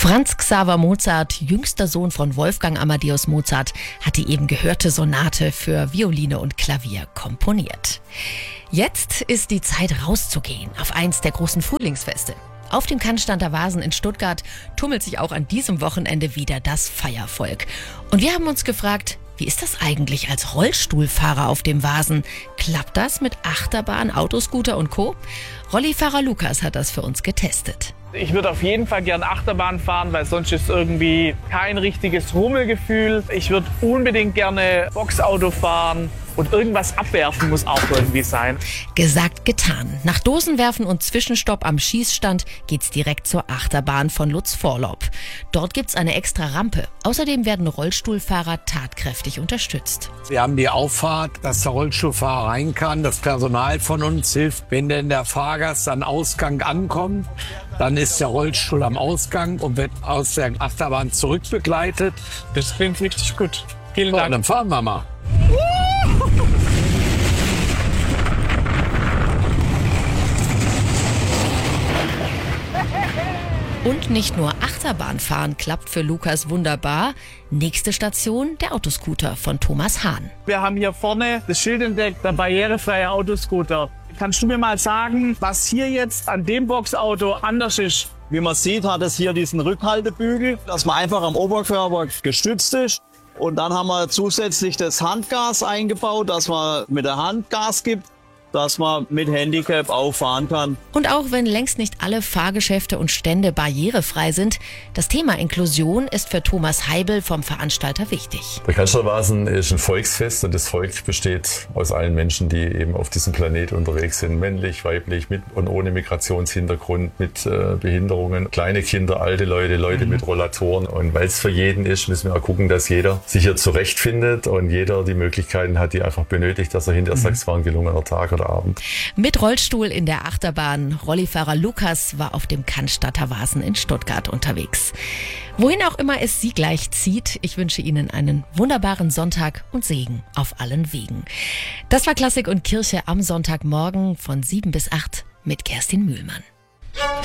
Franz Xaver Mozart, jüngster Sohn von Wolfgang Amadeus Mozart, hat die eben gehörte Sonate für Violine und Klavier komponiert. Jetzt ist die Zeit rauszugehen auf eins der großen Frühlingsfeste. Auf dem Cannstatter Wasen in Stuttgart tummelt sich auch an diesem Wochenende wieder das Feiervolk. Und wir haben uns gefragt, wie ist das eigentlich als Rollstuhlfahrer auf dem Wasen? Klappt das mit Achterbahn, Autoscooter und Co.? Rollifahrer Lukas hat das für uns getestet. Ich würde auf jeden Fall gern Achterbahn fahren, weil sonst ist irgendwie kein richtiges Rummelgefühl. Ich würde unbedingt gerne Boxauto fahren und irgendwas abwerfen muss auch irgendwie sein. Gesagt, getan. Nach Dosenwerfen und Zwischenstopp am Schießstand geht's direkt zur Achterbahn von Lutz Vorlaub. Dort gibt's eine extra Rampe. Außerdem werden Rollstuhlfahrer tatkräftig unterstützt. Wir haben die Auffahrt, dass der Rollstuhlfahrer rein kann. Das Personal von uns hilft, wenn denn der Fahrgast am Ausgang ankommt. Dann ist der Rollstuhl am Ausgang und wird aus der Achterbahn zurückbegleitet. Das klingt richtig gut. Vielen So, Dank. dann fahren wir mal. Und nicht nur Achterbahnfahren klappt für Lukas wunderbar. Nächste Station, der Autoscooter von Thomas Hahn. Wir haben hier vorne das Schild entdeckt, der barrierefreie Autoscooter. Kannst du mir mal sagen, was hier jetzt an dem Boxauto anders ist? Wie man sieht, hat es hier diesen Rückhaltebügel, dass man einfach am Oberkörper gestützt ist. Und dann haben wir zusätzlich das Handgas eingebaut, dass man mit der Hand Gas gibt, dass man mit Handicap auch fahren kann. Und auch wenn längst nicht alle Fahrgeschäfte und Stände barrierefrei sind, das Thema Inklusion ist für Thomas Heibel vom Veranstalter wichtig. Der Cannstatter Wasen ist ein Volksfest und das Volk besteht aus allen Menschen, die eben auf diesem Planet unterwegs sind. Männlich, weiblich, mit und ohne Migrationshintergrund, mit Behinderungen, kleine Kinder, alte Leute, Leute mit Rollatoren. Und weil es für jeden ist, müssen wir auch gucken, dass jeder sich hier zurechtfindet und jeder die Möglichkeiten hat, die einfach benötigt, dass er hinterher sagt, es war ein gelungener Tag oder Abend. Mit Rollstuhl in der Achterbahn. Rollifahrer Lukas war auf dem Cannstatter Wasen in Stuttgart unterwegs. Wohin auch immer es Sie gleich zieht, ich wünsche Ihnen einen wunderbaren Sonntag und Segen auf allen Wegen. Das war Klassik und Kirche am Sonntagmorgen von 7 bis 8 mit Kerstin Mühlmann.